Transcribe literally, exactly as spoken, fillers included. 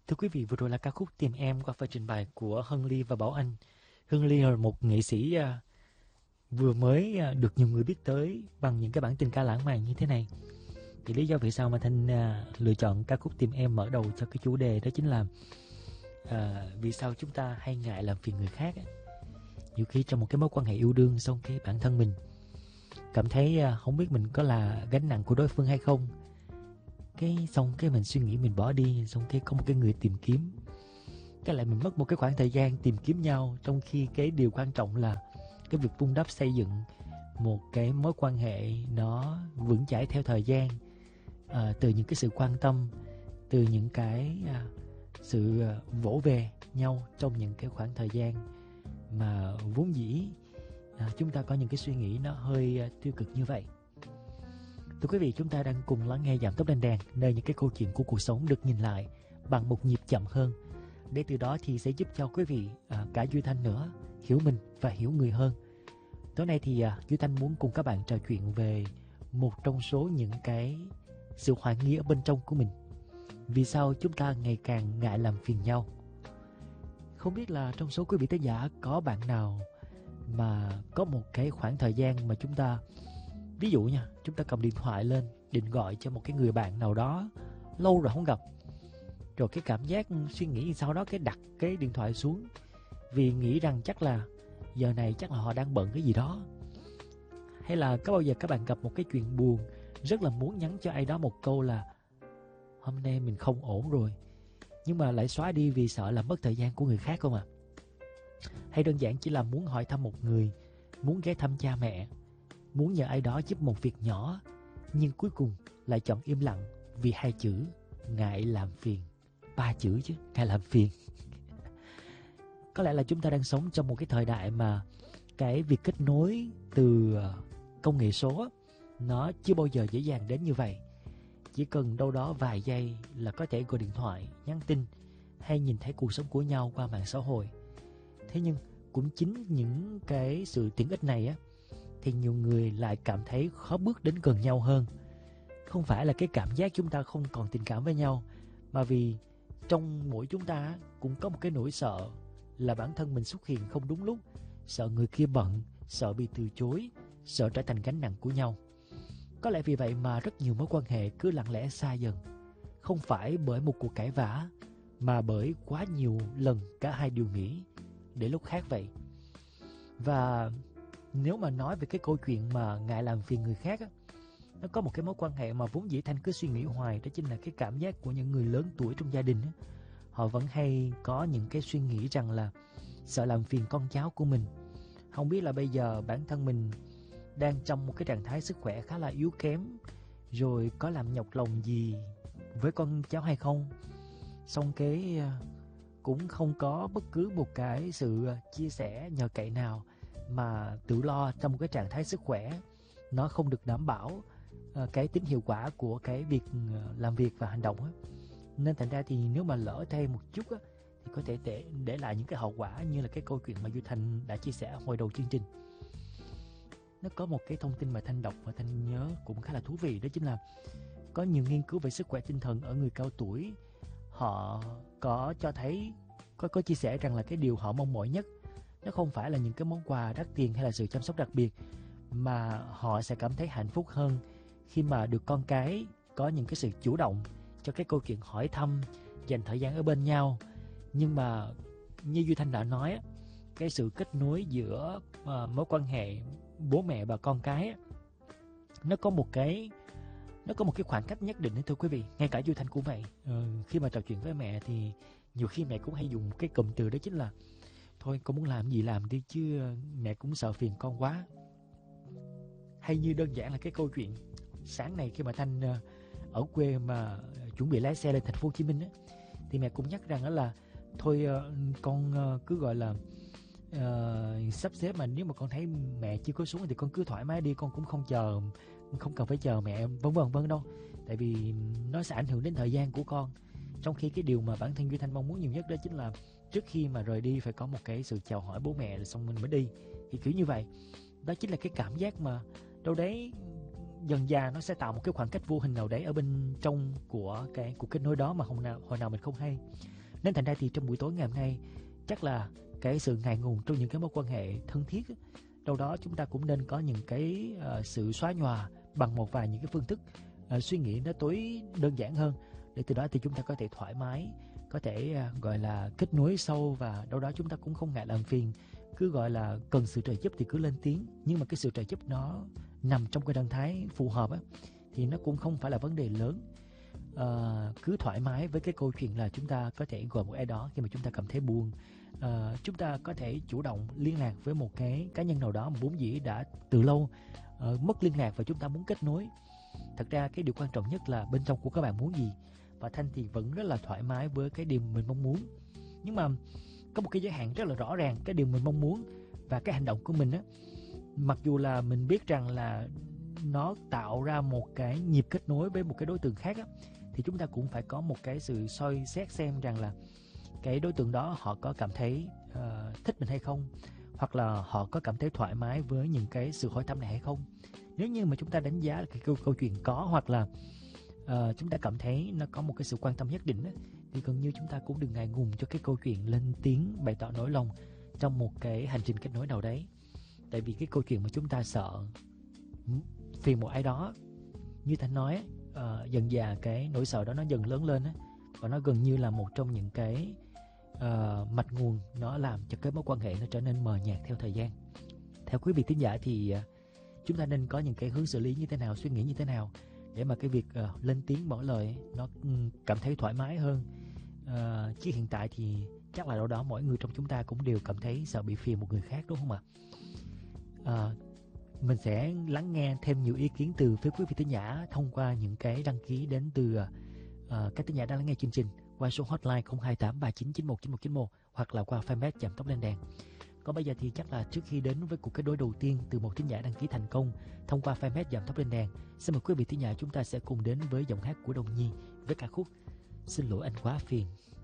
Thưa quý vị, vừa rồi là ca khúc Tìm Em qua phần trình bày của Hân Ly và Bảo Anh. Hân Ly là một nghệ sĩ à, vừa mới à, được nhiều người biết tới bằng những cái bản tình ca lãng mạn như thế này. Thì lý do vì sao mà Thanh à, lựa chọn ca khúc Tìm Em mở đầu cho cái chủ đề đó chính là à, vì sao chúng ta hay ngại làm phiền người khác á. Nhiều khi trong một cái mối quan hệ yêu đương, xong cái bản thân mình cảm thấy à, không biết mình có là gánh nặng của đối phương hay không, cái xong cái mình suy nghĩ mình bỏ đi, xong cái có một cái người tìm kiếm, cái lại mình mất một cái khoảng thời gian tìm kiếm nhau, trong khi cái điều quan trọng là cái việc vun đắp xây dựng một cái mối quan hệ nó vững chãi theo thời gian, à, từ những cái sự quan tâm, từ những cái à, sự à, vỗ về nhau trong những cái khoảng thời gian mà vốn dĩ à, chúng ta có những cái suy nghĩ nó hơi à, tiêu cực như vậy. Thưa quý vị, chúng ta đang cùng lắng nghe Giảm Tốc Đèn Đèn, nơi những cái câu chuyện của cuộc sống được nhìn lại bằng một nhịp chậm hơn, để từ đó thì sẽ giúp cho quý vị à, cả Duy Thanh nữa hiểu mình và hiểu người hơn. Tối nay thì à, Duy Thanh muốn cùng các bạn trò chuyện về một trong số những cái sự hoài nghi ở bên trong của mình. Vì sao chúng ta ngày càng ngại làm phiền nhau? Không biết là trong số quý vị thính giả có bạn nào mà có một cái khoảng thời gian mà chúng ta, ví dụ nha, chúng ta cầm điện thoại lên định gọi cho một cái người bạn nào đó lâu rồi không gặp, rồi cái cảm giác suy nghĩ sau đó cái đặt cái điện thoại xuống vì nghĩ rằng chắc là giờ này chắc là họ đang bận cái gì đó. Hay là có bao giờ các bạn gặp một cái chuyện buồn, rất là muốn nhắn cho ai đó một câu là hôm nay mình không ổn rồi, nhưng mà lại xóa đi vì sợ làm mất thời gian của người khác không ạ? À? Hay đơn giản chỉ là muốn hỏi thăm một người, muốn ghé thăm cha mẹ, muốn nhờ ai đó giúp một việc nhỏ, nhưng cuối cùng lại chọn im lặng vì hai chữ ngại làm phiền. Ba chữ chứ, ngại làm phiền. Có lẽ là chúng ta đang sống trong một cái thời đại mà cái việc kết nối từ công nghệ số nó chưa bao giờ dễ dàng đến như vậy. Chỉ cần đâu đó vài giây là có thể gọi điện thoại, nhắn tin hay nhìn thấy cuộc sống của nhau qua mạng xã hội. Thế nhưng cũng chính những cái sự tiện ích này á, thì nhiều người lại cảm thấy khó bước đến gần nhau hơn. Không phải là cái cảm giác chúng ta không còn tình cảm với nhau, mà vì trong mỗi chúng ta cũng có một cái nỗi sợ là bản thân mình xuất hiện không đúng lúc, sợ người kia bận, sợ bị từ chối, sợ trở thành gánh nặng của nhau. Có lẽ vì vậy mà rất nhiều mối quan hệ cứ lặng lẽ xa dần, không phải bởi một cuộc cãi vã, mà bởi quá nhiều lần cả hai đều nghĩ để lúc khác vậy. Và nếu mà nói về cái câu chuyện mà ngại làm phiền người khác á, nó có một cái mối quan hệ mà vốn dĩ Thanh cứ suy nghĩ hoài, đó chính là cái cảm giác của những người lớn tuổi trong gia đình á. Họ vẫn hay có những cái suy nghĩ rằng là sợ làm phiền con cháu của mình. Không biết là bây giờ bản thân mình đang trong một cái trạng thái sức khỏe khá là yếu kém, rồi có làm nhọc lòng gì với con cháu hay không. Xong cái cũng không có bất cứ một cái sự chia sẻ nhờ cậy nào, mà tự lo trong một cái trạng thái sức khỏe nó không được đảm bảo uh, cái tính hiệu quả của cái việc uh, làm việc và hành động á. Nên thành ra thì nếu mà lỡ thêm một chút á, thì có thể để, để lại những cái hậu quả như là cái câu chuyện mà Duy Thanh đã chia sẻ hồi đầu chương trình. Nó có một cái thông tin mà Thanh đọc và Thanh nhớ cũng khá là thú vị, đó chính là có nhiều nghiên cứu về sức khỏe tinh thần ở người cao tuổi. Họ có cho thấy, có, có chia sẻ rằng là cái điều họ mong mỏi nhất nó không phải là những cái món quà đắt tiền hay là sự chăm sóc đặc biệt, mà họ sẽ cảm thấy hạnh phúc hơn khi mà được con cái có những cái sự chủ động cho cái câu chuyện hỏi thăm, dành thời gian ở bên nhau. Nhưng mà như Duy Thanh đã nói, cái sự kết nối giữa uh, mối quan hệ bố mẹ và con cái nó có một cái nó có một cái khoảng cách nhất định đấy, thưa quý vị. Ngay cả Duy Thanh cũng vậy. Ừ, khi mà trò chuyện với mẹ thì nhiều khi mẹ cũng hay dùng cái cụm từ đó chính là thôi con muốn làm gì làm đi chứ mẹ cũng sợ phiền con quá. Hay như đơn giản là cái câu chuyện sáng nay khi mà Thanh ở quê mà chuẩn bị lái xe lên thành phố Hồ Chí Minh á, thì mẹ cũng nhắc rằng đó là thôi con cứ gọi là uh, sắp xếp, mà nếu mà con thấy mẹ chưa có xuống thì con cứ thoải mái đi, con cũng không chờ, không cần phải chờ mẹ vân vân vân đâu, tại vì nó sẽ ảnh hưởng đến thời gian của con. Trong khi cái điều mà bản thân Duy Thanh mong muốn nhiều nhất đó chính là trước khi mà rời đi phải có một cái sự chào hỏi bố mẹ rồi xong mình mới đi, thì kiểu như vậy. Đó chính là cái cảm giác mà đâu đấy dần dà nó sẽ tạo một cái khoảng cách vô hình nào đấy ở bên trong của cái cuộc kết nối đó mà hồi nào hồi nào mình không hay. Nên thành ra thì trong buổi tối ngày hôm nay chắc là cái sự ngại ngùng trong những cái mối quan hệ thân thiết, đâu đó chúng ta cũng nên có những cái uh, sự xóa nhòa bằng một vài những cái phương thức uh, suy nghĩ nó tối đơn giản hơn, để từ đó thì chúng ta có thể thoải mái, có thể uh, gọi là kết nối sâu, và đâu đó chúng ta cũng không ngại làm phiền. Cứ gọi là cần sự trợ giúp thì cứ lên tiếng, nhưng mà cái sự trợ giúp nó nằm trong cái trạng thái phù hợp á, thì nó cũng không phải là vấn đề lớn. Uh, cứ thoải mái với cái câu chuyện là chúng ta có thể gọi một ai đó khi mà chúng ta cảm thấy buồn. Uh, chúng ta có thể chủ động liên lạc với một cái cá nhân nào đó mà vốn dĩ đã từ lâu uh, mất liên lạc và chúng ta muốn kết nối. Thật ra cái điều quan trọng nhất là bên trong của các bạn muốn gì, và Thanh thì vẫn rất là thoải mái với cái điều mình mong muốn, nhưng mà có một cái giới hạn rất là rõ ràng. Cái điều mình mong muốn và cái hành động của mình á, mặc dù là mình biết rằng là nó tạo ra một cái nhịp kết nối với một cái đối tượng khác á, thì chúng ta cũng phải có một cái sự soi xét xem rằng là cái đối tượng đó họ có cảm thấy uh, thích mình hay không, hoặc là họ có cảm thấy thoải mái với những cái sự hỏi thăm này hay không. Nếu như mà chúng ta đánh giá cái câu, câu chuyện có, hoặc là uh, chúng ta cảm thấy nó có một cái sự quan tâm nhất định á, thì gần như chúng ta cũng đừng ngại ngùng cho cái câu chuyện lên tiếng bày tỏ nỗi lòng trong một cái hành trình kết nối nào đấy. Tại vì cái câu chuyện mà chúng ta sợ phiền một ai đó, như Thanh nói, uh, dần dà cái nỗi sợ đó nó dần lớn lên á, và nó gần như là một trong những cái uh, mạch nguồn nó làm cho cái mối quan hệ nó trở nên mờ nhạt theo thời gian. Theo quý vị thính giả thì uh, chúng ta nên có những cái hướng xử lý như thế nào, suy nghĩ như thế nào để mà cái việc uh, lên tiếng mở lời nó um, cảm thấy thoải mái hơn. Uh, chứ hiện tại thì chắc là đâu đó mỗi người trong chúng ta cũng đều cảm thấy sợ bị phiền một người khác, đúng không ạ? Uh, mình sẽ lắng nghe thêm nhiều ý kiến từ phía quý vị thính giả thông qua những cái đăng ký đến từ uh, các thính giả đang lắng nghe chương trình qua số hotline không hai tám ba chín chín một chín một chín một hoặc là qua fanpage Giảm Tốc Lên Đèn. Còn bây giờ thì chắc là trước khi đến với cuộc kết nối đầu tiên từ một thính giả đăng ký thành công thông qua fanpage Giảm Tốc Lên Đèn, xin mời quý vị thính giả chúng ta sẽ cùng đến với giọng hát của Đồng Nhi với ca khúc Xin Lỗi Anh Quá Phiền.